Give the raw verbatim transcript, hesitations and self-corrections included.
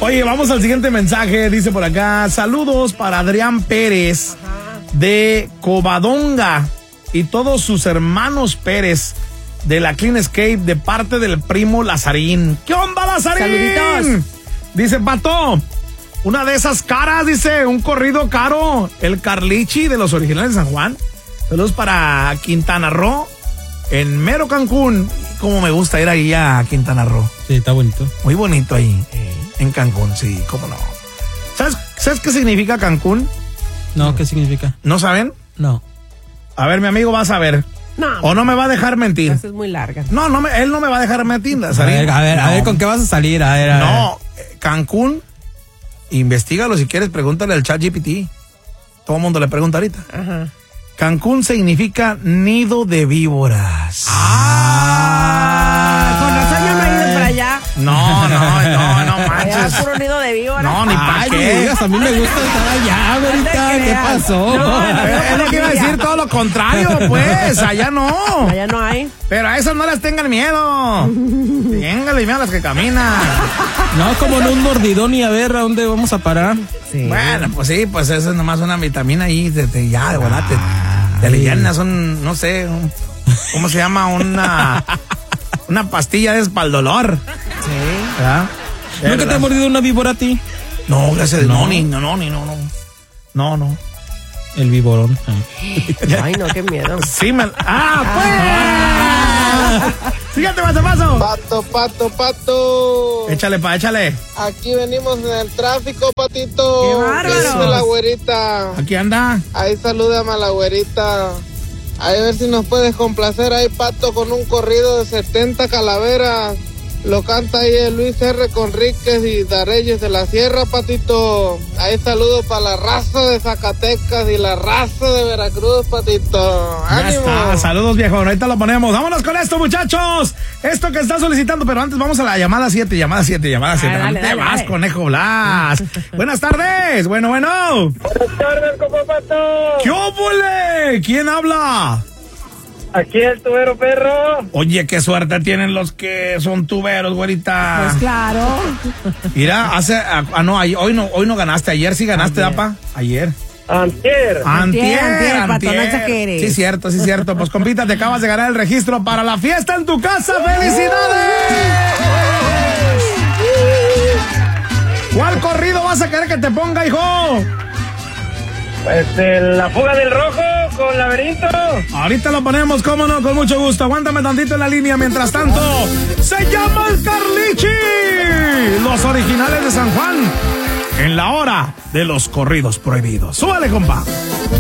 Oye, vamos al siguiente mensaje. Dice por acá, saludos para Adrián Pérez de Covadonga y todos sus hermanos Pérez de la Clean Escape de parte del primo Lazarín. ¿Qué onda, Lazarín? Saluditos. Dice Pato, una de esas caras, dice, un corrido caro, el Carlichi de los Originales de San Juan. Saludos para Quintana Roo, en mero Cancún. Como me gusta ir ahí a Quintana Roo. Sí, está bonito. Muy bonito ahí, eh, en Cancún, sí, cómo no. ¿Sabes, ¿Sabes qué significa Cancún? No, ¿qué significa? ¿No saben? No. A ver, mi amigo va a saber. No. ¿O no me va a dejar mentir? Esa es muy larga. No, no me, él no me va a dejar mentir. A ver, a ver, no. a ver, ¿con qué vas a salir? A ver, a no, ver. Cancún, investígalo si quieres, pregúntale al ChatGPT. Todo el mundo le pregunta ahorita. Ajá. Cancún significa nido de víboras. Ah, con razón yo no he ido para allá. No, no, no, no manches. Allá es puro nido de víboras. No, ni para Ay, qué. ni digas, a mí me gusta estar allá, ahorita. ¿Qué creas. pasó? No, no, Es lo que iba a decir, todo lo contrario, pues, allá no. Allá no hay. Pero a esas no les tengan miedo. Téngale miedo a las que caminan. No, como en un mordidón y a ver a dónde vamos a parar. Sí. Bueno, pues sí, pues eso es nomás una vitamina ahí, de, de, ya, de volate. Te le llenas un, no sé, un, ¿cómo se llama? Una, una pastilla de espaldolor. Sí. ¿Verdad? ¿Nunca te ha mordido una víbora a ti? No, gracias a Dios, No. no, ni, no, no, ni, no, no. No, no. El víborón. Ay, no, qué miedo. Sí, me. ¡Ah, pues! Sígate, paso, paso. Pato, pato, pato. Échale, pa, échale. Aquí venimos en el tráfico, patito. ¡Qué bárbaros! ¿Qué dice la güerita? Aquí anda. Ahí salúdame a la güerita. Ahí a ver si nos puedes complacer ahí, pato, con un corrido de setenta calaveras. Lo canta ahí el Luis R. Conríquez y Dareyes de la Sierra, patito. Ahí saludo para la raza de Zacatecas y la raza de Veracruz, patito. Ya ¡Ánimo! está. Saludos, viejo. Ahorita lo ponemos. Vámonos con esto, muchachos. Esto que está solicitando, pero antes vamos a la llamada siete, llamada siete, llamada siete. Ah, dale, ¿Dónde dale, vas, dale. conejo Blas? Buenas tardes. Bueno, bueno. Buenas tardes, compa Pato. ¿Qué óvole? ¿Quién habla? Aquí el tubero perro. Oye, qué suerte tienen los que son tuberos, güerita. Pues claro. Mira, hace, ah, no, ay- hoy no, hoy no ganaste, ayer sí ganaste, Ayer. Dapa. Ayer. Antier. Antier, antier, pato, antier. no exageres. Sí, cierto, sí, cierto. Pues, compita, te acabas de ganar el registro para la fiesta en tu casa. ¡Felicidades! ¿Cuál corrido vas a querer que te ponga, hijo? Este, la fuga del rojo con laberinto. Ahorita lo ponemos, cómo no, con mucho gusto. Aguántame tantito en la línea. Mientras tanto, se llama el Carlichi. Los Originales de San Juan. En la hora de los corridos prohibidos. Súbale, compa.